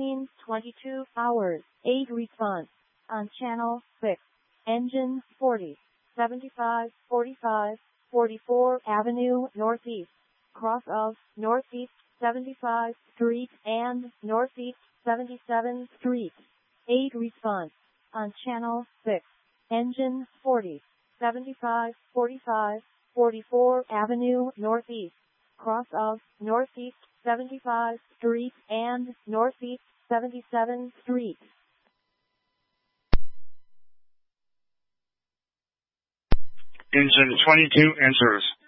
19:22 hours, 8 response. On channel 6. Engine 40. 75, 45, 44 Avenue Northeast. Cross of Northeast 75 Street and Northeast 77 Street. 8 response. On channel 6. Engine 40. 75, 45, 44 Avenue Northeast. Cross of Northeast 75 Street and Northeast 77 Street. Engine 22 answers.